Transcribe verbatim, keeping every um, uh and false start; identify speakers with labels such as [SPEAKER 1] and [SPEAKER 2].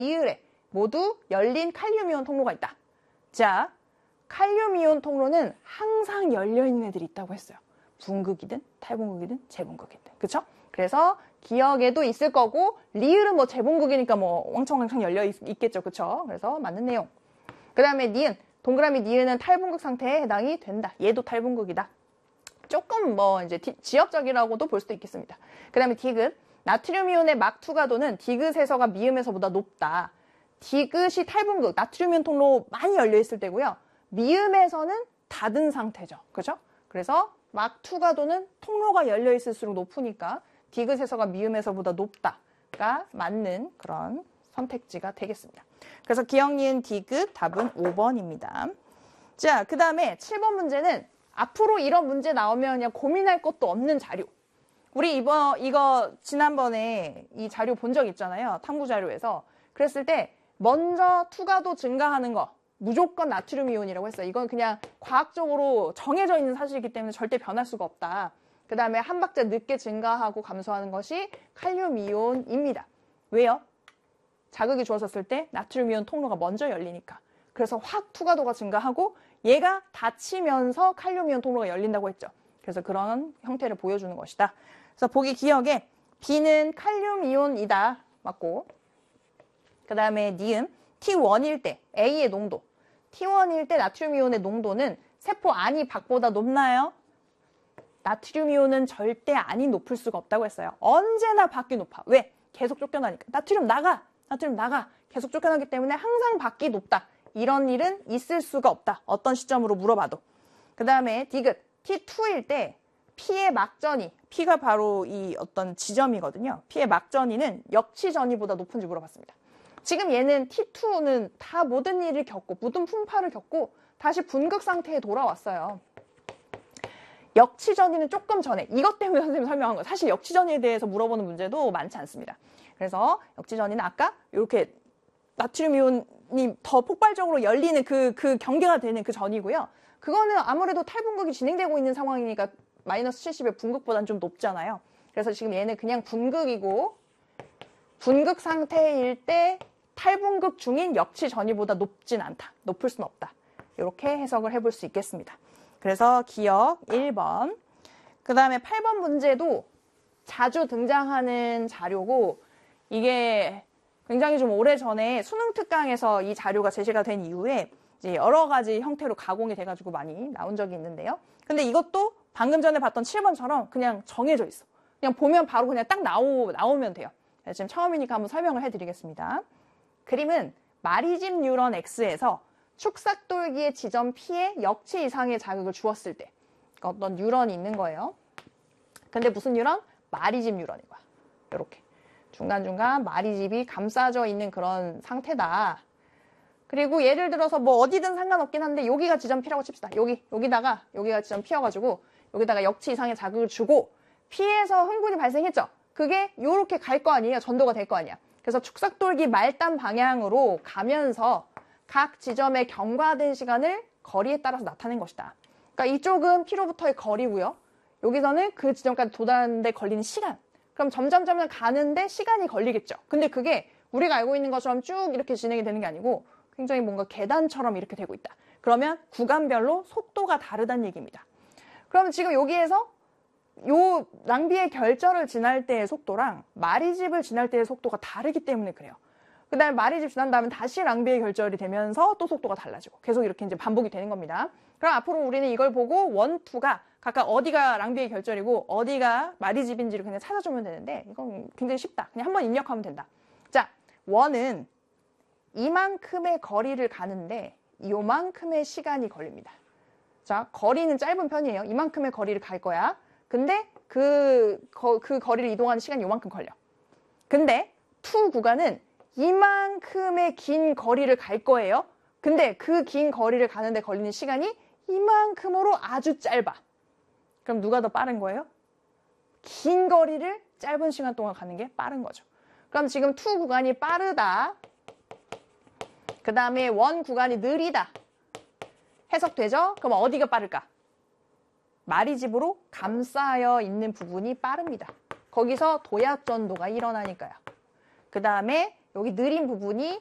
[SPEAKER 1] 이을에 모두 열린 칼륨이온 통로가 있다. 자, 칼륨이온 통로는 항상 열려있는 애들이 있다고 했어요. 분극이든 탈분극이든 재분극이든. 그쵸? 그래서 기억에도 있을 거고 리을은 뭐 재분극이니까 뭐 왕창왕창 열려 있, 있겠죠. 그쵸? 그래서 맞는 내용. 그 다음에 니은, 동그라미 니은은 탈분극 상태에 해당이 된다. 얘도 탈분극이다. 조금 뭐 이제 디, 지역적이라고도 볼 수도 있겠습니다. 그 다음에 디귿, 나트륨이온의 막투가도는 디귿에서가 미음에서보다 높다. 디귿이 탈분극, 나트륨이온 통로 많이 열려 있을 때고요. 미음에서는 닫은 상태죠. 그죠? 그래서 막투가도는 통로가 열려 있을수록 높으니까 디귿에서가 미음에서보다 높다가 맞는 그런 선택지가 되겠습니다. 그래서 기억, 니은, 디귿 답은 오 번입니다. 자, 그 다음에 칠 번 문제는 앞으로 이런 문제 나오면 그냥 고민할 것도 없는 자료. 우리 이번, 이거 지난번에 이 자료 본 적 있잖아요. 탐구 자료에서. 그랬을 때 먼저 투가도 증가하는 거 무조건 나트륨 이온이라고 했어요. 이건 그냥 과학적으로 정해져 있는 사실이기 때문에 절대 변할 수가 없다. 그 다음에 한 박자 늦게 증가하고 감소하는 것이 칼륨 이온입니다. 왜요? 자극이 주어졌을 때 나트륨 이온 통로가 먼저 열리니까. 그래서 확 투가도가 증가하고 얘가 닫히면서 칼륨 이온 통로가 열린다고 했죠. 그래서 그런 형태를 보여주는 것이다. 그래서 보기 기억에 B는 칼륨 이온이다. 맞고. 그 다음에 니은 티 원일 때 A의 농도. 티 원일 때 나트륨 이온의 농도는 세포 안이 밖보다 높나요? 나트륨 이온은 절대 안이 높을 수가 없다고 했어요. 언제나 밖이 높아. 왜? 계속 쫓겨나니까. 나트륨 나가! 나트륨 나가! 계속 쫓겨나기 때문에 항상 밖이 높다. 이런 일은 있을 수가 없다. 어떤 시점으로 물어봐도. 그 다음에 디귿 티 투일 때 P의 막전이, P가 바로 이 어떤 지점이거든요. P의 막전이는 역치 전이보다 높은지 물어봤습니다. 지금 얘는 티 투는 다 모든 일을 겪고 모든 풍파를 겪고 다시 분극 상태에 돌아왔어요. 역치전이는 조금 전에, 이것 때문에 선생님이 설명한 거예요. 사실 역치전에 대해서 물어보는 문제도 많지 않습니다. 그래서 역치전이는 아까 이렇게 나트륨 이온이 더 폭발적으로 열리는 그, 그 경계가 되는 그 전이고요. 그거는 아무래도 탈분극이 진행되고 있는 상황이니까 마이너스 칠십의 분극보다는 좀 높잖아요. 그래서 지금 얘는 그냥 분극이고 분극 상태일 때 탈분극 중인 역치 전이보다 높진 않다. 높을 수는 없다. 이렇게 해석을 해볼 수 있겠습니다. 그래서 기억 일 번. 그 다음에 팔 번 문제도 자주 등장하는 자료고 이게 굉장히 좀 오래전에 수능 특강에서 이 자료가 제시가 된 이후에 이제 여러 가지 형태로 가공이 돼가지고 많이 나온 적이 있는데요. 근데 이것도 방금 전에 봤던 칠 번처럼 그냥 정해져 있어. 그냥 보면 바로 그냥 딱 나오, 나오면 돼요. 지금 처음이니까 한번 설명을 해드리겠습니다. 그림은 마리집 뉴런 X에서 축삭돌기의 지점 P에 역치 이상의 자극을 주었을 때 어떤 뉴런이 있는 거예요. 근데 무슨 뉴런? 마리집 뉴런인 거야. 이렇게 중간중간 마리집이 감싸져 있는 그런 상태다. 그리고 예를 들어서 뭐 어디든 상관없긴 한데 여기가 지점 P라고 칩시다. 여기, 여기다가 여기가 지점 P여가지고 여기다가 역치 이상의 자극을 주고 P에서 흥분이 발생했죠. 그게 이렇게 갈 거 아니에요. 전도가 될 거 아니야. 그래서 축삭돌기 말단 방향으로 가면서 각 지점의 경과된 시간을 거리에 따라서 나타낸 것이다. 그러니까 이쪽은 P로부터의 거리고요. 여기서는 그 지점까지 도달하는데 걸리는 시간. 그럼 점점 점점 가는데 시간이 걸리겠죠. 근데 그게 우리가 알고 있는 것처럼 쭉 이렇게 진행이 되는 게 아니고 굉장히 뭔가 계단처럼 이렇게 되고 있다. 그러면 구간별로 속도가 다르다는 얘기입니다. 그러면 지금 여기에서 요 랑비의 결절을 지날 때의 속도랑 마리집을 지날 때의 속도가 다르기 때문에 그래요. 그 다음에 마리집 지난 다음에 다시 랑비의 결절이 되면서 또 속도가 달라지고 계속 이렇게 이제 반복이 되는 겁니다. 그럼 앞으로 우리는 이걸 보고 원, 투가 각각 어디가 랑비의 결절이고 어디가 마리집인지를 그냥 찾아주면 되는데 이건 굉장히 쉽다. 그냥 한번 입력하면 된다. 자, 원은 이만큼의 거리를 가는데 요만큼의 시간이 걸립니다. 자, 거리는 짧은 편이에요. 이만큼의 거리를 갈 거야. 근데 그, 거, 그 거리를 이동하는 시간이 요만큼 걸려. 근데 투 구간은 이만큼의 긴 거리를 갈 거예요. 근데 그 긴 거리를 가는데 걸리는 시간이 이만큼으로 아주 짧아. 그럼 누가 더 빠른 거예요? 긴 거리를 짧은 시간 동안 가는 게 빠른 거죠. 그럼 지금 투 구간이 빠르다. 그 다음에 원 구간이 느리다. 해석되죠? 그럼 어디가 빠를까? 마리집으로 감싸여 있는 부분이 빠릅니다. 거기서 도약전도가 일어나니까요. 그 다음에
[SPEAKER 2] 여기 느린 부분이